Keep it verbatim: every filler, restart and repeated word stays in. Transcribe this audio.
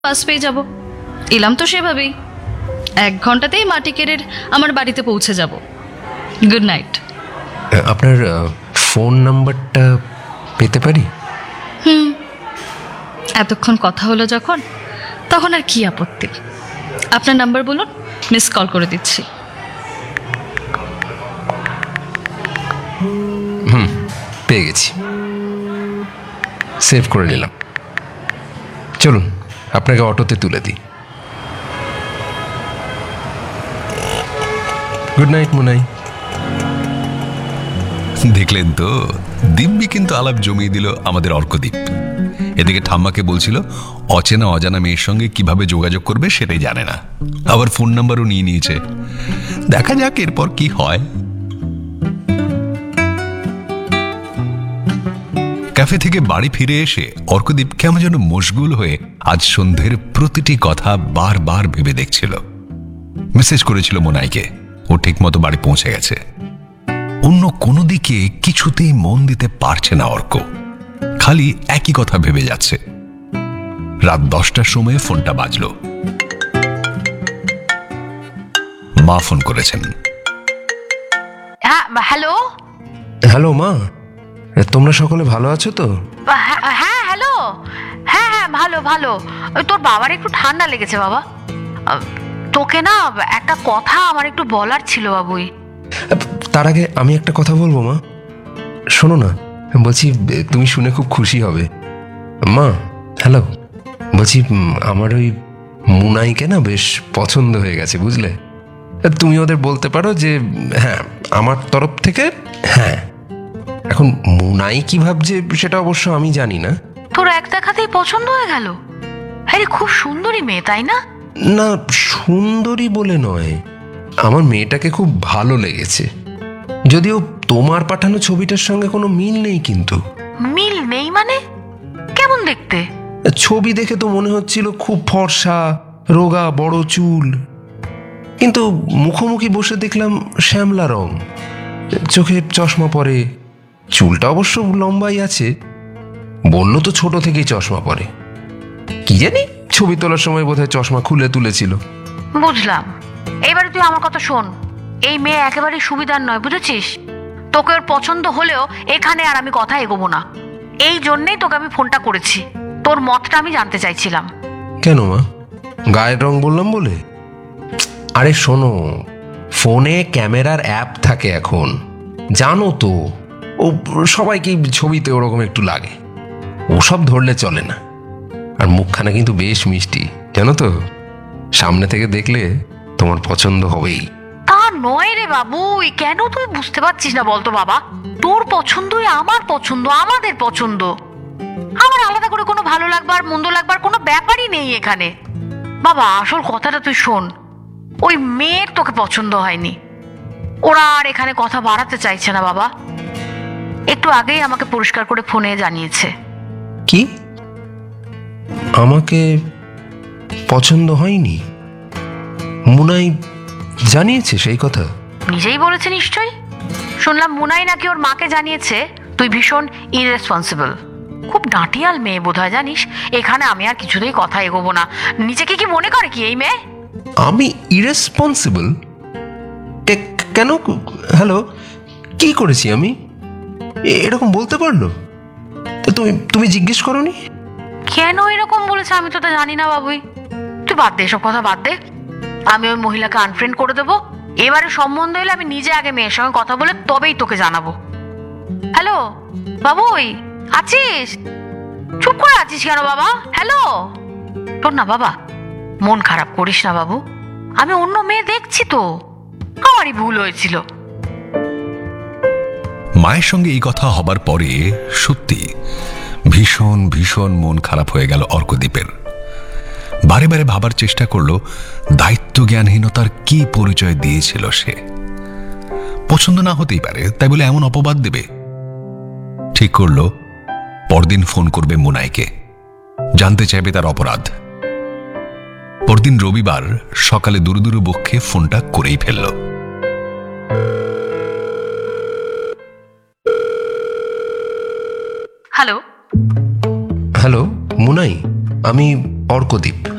বাস পেয়ে যাব। এলাম তো সেভাবেই, এক ঘন্টাতেই মাটিকেরের আমার বাড়িতে পৌঁছে যাব। Good night. আপনার ফোন নাম্বারটা পেতে পারি? হুম, এতক্ষণ কথা হলো যখন, তখন আর কি আপত্তি। আপনার নাম্বার বলুন, মিস কল করে দিচ্ছি। হুম, পেয়ে গেছি, সেভ করে নিলাম। চলুন আপনাকে অটোতে তুলে দিই। Good night মুনাই। দেখলেন তো, দিব্যি কিন্তু আলাপ জমিয়ে দিল আমাদের অর্কদ্বীপ। এদিকে ঠাম্মাকে বলছিল অচেনা অজানা মেয়ের সঙ্গে কিভাবে যোগাযোগ করবে সেটাই জানে না, আবার ফোন নাম্বারও নিয়ে নিয়েছে। দেখা যাক এরপর কি হয়। ক্যাফে থেকে বাড়ি ফিরে এসে অর্কদ্বীপ কেমন যেন মশগুল হয়ে আজ সন্ধ্যের প্রতিটি কথা বারবার ভেবে দেখছিল। মেসেজ করেছিল মোনাইকে, ও ঠিক মতো বাড়ি পৌঁছে গেছে। অন্য কোনো দিকে কিছুতেই মন দিতে পারছে না অর্ক, খালি একই কথা ভেবে যাচ্ছে। রাত দশটার সময় ফোনটা বাজলো। মা ফোন করেছেন। হ্যাঁ, হ্যালো। হ্যালো মা, তোমরা সকলে ভালো আছো তো? হ্যাঁ হ্যালো, হ্যাঁ হ্যাঁ ভালো ভালো। তোর বাবার একটু ঠান্ডা লেগেছে বাবা। তোকে না একটা কথা আমার একটু বলার ছিল বাবুই। তার আগে আমি একটা কথা বলবো মা, শোনো না। বলছি তুমি শুনে খুব খুশি হবে। মা হ্যালো, বলছি আমার ওই মুনাইকে না বেশ পছন্দ হয়ে গেছে, বুঝলে? তুমি ওদের বলতে পারো যে হ্যাঁ আমার তরফ থেকে হ্যাঁ। এখন মুনাই কি ভাবছে সেটা অবশ্য আমি জানি না। তোর এক দেখাতেই পছন্দ হয়ে গেল? আরে খুব সুন্দরী মেয়ে, তাই না? না, সুন্দরী বলে নয়, আমার মেয়েটাকে খুব ভালো লেগেছে। যদিও তোমার পাঠানো ছবিটার সঙ্গে কোনো মিল নেই। কিন্তু মিল নেই মানে? কেমন দেখতে? ছবি দেখে তো মনে হচ্ছিল খুব ফর্সা, রোগা, বড় চুল, কিন্তু মুখোমুখি বসে দেখলাম শ্যামলা রং, চোখে চশমা পরে, চুলটা অবশ্য লম্বাই আছে। বললো তো ছোট থেকেই চশমা পরে। কি জানি, ছবি তোলার সময় বোধহয় চশমা খুলে তুলেছিল। বুঝলাম। এবারে তুই আমার কথা শোন, এই মেয়ে একেবারেই সুবিধার নয়, বুঝেছিস? তোকে ওর পছন্দ হলেও এখানে আর আমি কথা এগোবো না। এই জন্যেই তোকে আমি ফোনটা করেছি, তোর মতটা আমি জানতে চাইছিলাম। কেন মা, গায়ের রং বললাম বলে? আরে শোনো, ফোনে ক্যামেরার অ্যাপ থাকে এখন, জানো তো। ও সবাইকে ছবিতে ওরকম একটু লাগে, ওসব ধরলে চলে না। আর মুখখানা কিন্তু বেশ মিষ্টি, জানো তো। সামনে থেকে দেখলে তোমার পছন্দ হবেই। তা নয় রে বাবু, কেন তুই বুঝতে পারছিস না বলতো বাবা? তোর পছন্দই আমার পছন্দ, আমাদের পছন্দ। আমার আলাদা করে কোনো ভালো লাগবার মন্দ লাগবার কোনো ব্যাপারই নেই এখানে। বাবা আসল কথাটা তুই শোন, ওই মেয়ের তোকে পছন্দ হয়নি, ওরা আর এখানে কথা বাড়াতে চাইছে না বাবা। একটু আগেই আমাকে পরিষ্কার করে ফোনে জানিয়েছে। কি? আমাকে পছন্দ হয়নি? মুনাই জানিয়েছে সেই কথা? নিজেই বলেছে নিশ্চয়ই। শুনলাম মুনাই নাকি ওর মাকে জানিয়েছে তুই ভীষণ ইররেসপন্সিবল, খুব ডাঁটিয়াল মেয়ে বোধ হয়, জানিস? এখানে আমি আর কিছুতেই কথা এগোবো না। নিজেকে কি মনে করে কি এই মেয়ে? আমি ইরেসপন্সিবল? কেন? হ্যালো, কি করেছি আমি? এরকম বলতে পারলো? তুমি তুমি জিজ্ঞেস করোনি? কেন এরকম বলেছে আমি তো তা জানি না বাবুই। তুই বাদ দে, এসব কথা বাদ দে। আমি ওই মহিলাকে আনফ্রেন্ড করে দেবো। এবারে সম্বন্ধ হলে আমি নিজে আগে মেয়ের সঙ্গে কথা বলে তবেই তোকে জানাবো। হ্যালো বাবুই, আছিস? চুপ করে আছিস কেন বাবা? হ্যালো, তোর না বাবা মন খারাপ করিস না বাবু, আমি অন্য মেয়ে দেখছি তো, আমারই ভুল হয়েছিল। মায়ের সঙ্গে এই কথা হবার পরে সত্যি ভীষণ ভীষণ মন খারাপ হয়ে গেল অর্কদ্বীপের। বারে বারে ভাবার চেষ্টা করলো দায়িত্ব জ্ঞানহীনতার কি পরিচয় দিয়েছিল সে। পছন্দ না হতেই পারে তাই বলে এমন অপবাদ দেবে? ঠিক করলো পরদিন ফোন করবে মুনাইকে, জানতে চাইবে তার অপরাধ। পরদিন রবিবার সকালে দুরু দুরু বক্ষে ফোনটা করেই ফেলল। হ্যালো হ্যালো মুনাই, আমি অর্কদ্বীপ।